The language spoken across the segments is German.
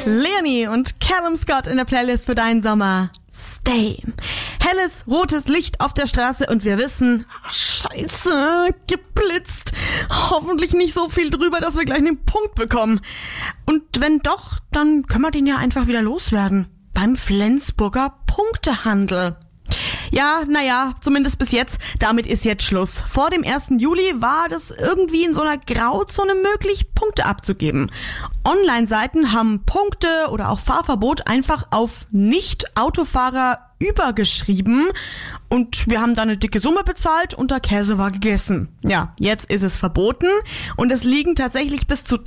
Leonie und Callum Scott in der Playlist für deinen Sommer. Stay. Helles, rotes Licht auf der Straße und wir wissen, scheiße, geblitzt. Hoffentlich nicht so viel drüber, dass wir gleich einen Punkt bekommen. Und wenn doch, dann können wir den ja einfach wieder loswerden. Beim Flensburger Punktehandel. Ja, naja, zumindest bis jetzt. Damit ist jetzt Schluss. Vor dem 1. Juli war das irgendwie in so einer Grauzone möglich, Punkte abzugeben. Online-Seiten haben Punkte oder auch Fahrverbot einfach auf Nicht-Autofahrer übergeschrieben und wir haben da eine dicke Summe bezahlt und der Käse war gegessen. Ja, jetzt ist es verboten und es liegen tatsächlich bis zu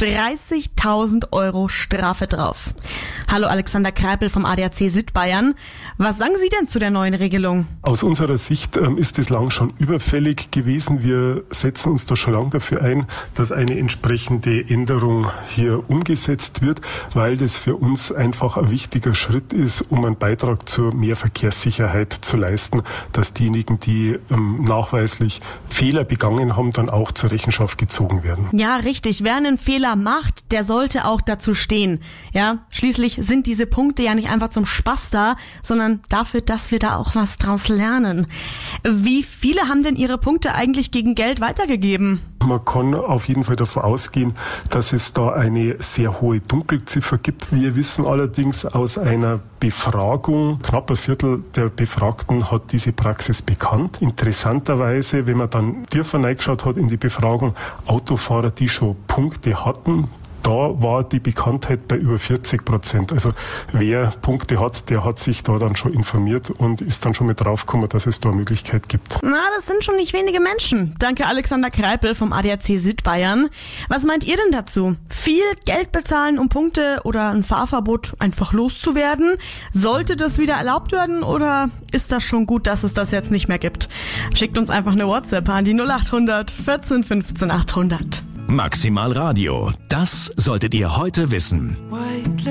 30.000 € Strafe drauf. Hallo Alexander Kreipel vom ADAC Südbayern. Was sagen Sie denn zu der neuen Regelung? Aus unserer Sicht ist es lang schon überfällig gewesen. Wir setzen uns da schon lange dafür ein, dass eine entsprechende Änderung hier umgesetzt wird, weil das für uns einfach ein wichtiger Schritt ist, um einen Beitrag zur mehr Verkehrssicherheit zu leisten, dass diejenigen, die nachweislich Fehler begangen haben, dann auch zur Rechenschaft gezogen werden. Ja, richtig. Wer einen Fehler macht, der sollte auch dazu stehen. Ja, schließlich sind diese Punkte ja nicht einfach zum Spaß da, sondern dafür, dass wir da auch was draus lernen. Wie viele haben denn ihre Punkte eigentlich gegen Geld weitergegeben? Man kann auf jeden Fall davon ausgehen, dass es da eine sehr hohe Dunkelziffer gibt. Wir wissen allerdings aus einer Befragung, knapp ein Viertel der Befragten hat diese Praxis bekannt. Interessanterweise, wenn man dann tiefer reingeschaut hat in die Befragung, Autofahrer, die schon Punkte hatten, da war die Bekanntheit bei über 40%. Also wer Punkte hat, der hat sich da dann schon informiert und ist dann schon mit draufgekommen, dass es da eine Möglichkeit gibt. Na, das sind schon nicht wenige Menschen. Danke Alexander Kreipel vom ADAC Südbayern. Was meint ihr denn dazu? Viel Geld bezahlen, um Punkte oder ein Fahrverbot einfach loszuwerden? Sollte das wieder erlaubt werden oder ist das schon gut, dass es das jetzt nicht mehr gibt? Schickt uns einfach eine WhatsApp an die 0800 14 15 800. Maximal Radio, das solltet ihr heute wissen.